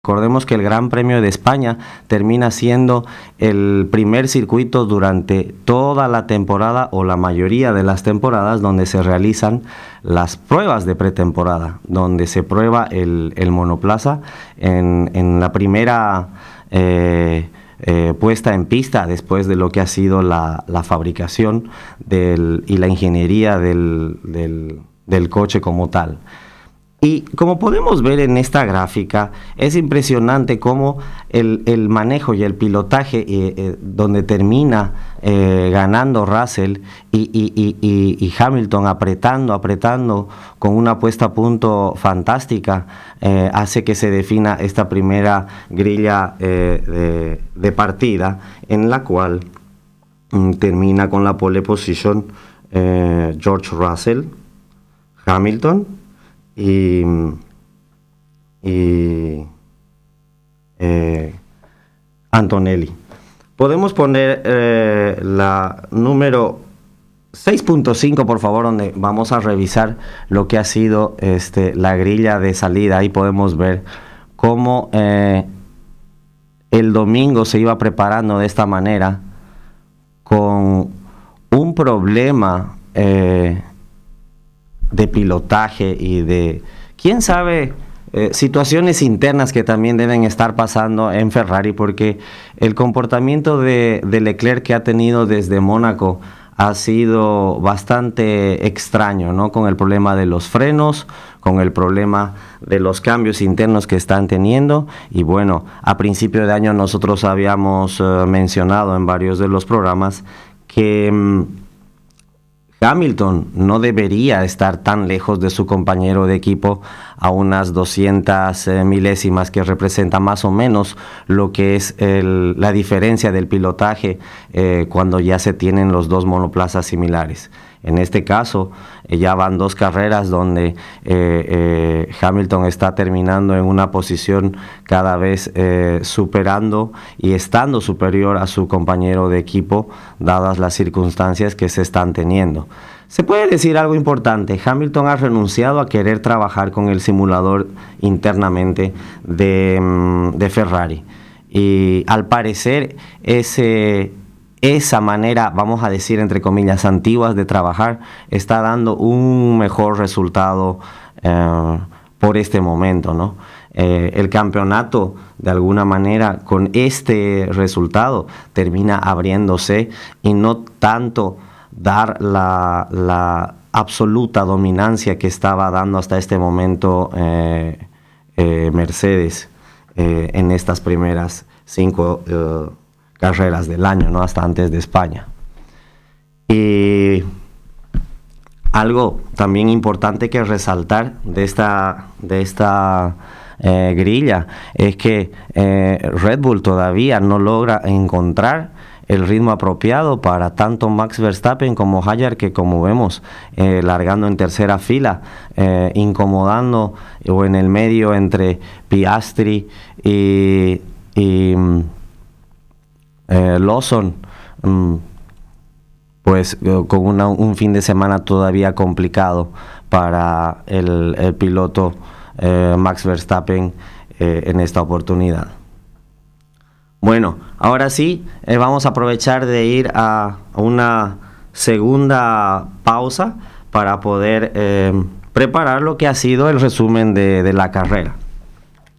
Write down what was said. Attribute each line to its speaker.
Speaker 1: Recordemos que el Gran Premio de España termina siendo el primer circuito durante toda la temporada o la mayoría de las temporadas donde se realizan las pruebas de pretemporada, donde se prueba el monoplaza en la primera puesta en pista después de lo que ha sido la fabricación y la ingeniería del coche como tal. Y como podemos ver en esta gráfica, es impresionante cómo el manejo y el pilotaje, donde termina ganando Russell y Hamilton apretando con una puesta a punto fantástica, hace que se defina esta primera grilla de partida, en la cual termina con la pole position George Russell, Hamilton y Antonelli. Podemos poner la número 6.5, por favor, donde vamos a revisar lo que ha sido la grilla de salida. Ahí podemos ver cómo el domingo se iba preparando de esta manera, con un problema de pilotaje y de, quién sabe, situaciones internas que también deben estar pasando en Ferrari, porque el comportamiento de Leclerc que ha tenido desde Mónaco ha sido bastante extraño, ¿no? Con el problema de los frenos, con el problema de los cambios internos que están teniendo. Y bueno, a principio de año nosotros habíamos mencionado en varios de los programas que Hamilton no debería estar tan lejos de su compañero de equipo, a unas 200 milésimas, que representa más o menos lo que es la diferencia del pilotaje cuando ya se tienen los dos monoplazas similares. En este caso, ya van dos carreras donde Hamilton está terminando en una posición cada vez superando y estando superior a su compañero de equipo, dadas las circunstancias que se están teniendo. Se puede decir algo importante: Hamilton ha renunciado a querer trabajar con el simulador internamente de Ferrari. Y al parecer esa manera, vamos a decir entre comillas, antiguas de trabajar, está dando un mejor resultado por este momento, ¿no? El campeonato, de alguna manera, con este resultado, termina abriéndose, y no tanto dar la absoluta dominancia que estaba dando hasta este momento Mercedes en estas primeras 5 carreras del año, ¿no? Hasta antes de España. Y algo también importante que resaltar de esta grilla es que Red Bull todavía no logra encontrar el ritmo apropiado para tanto Max Verstappen como Hadjar, que como vemos largando en tercera fila, incomodando, o en el medio entre Piastri y Lawson, pues con un fin de semana todavía complicado para el piloto Max Verstappen en esta oportunidad. Bueno, ahora sí, vamos a aprovechar de ir a una segunda pausa para poder preparar lo que ha sido el resumen de la carrera.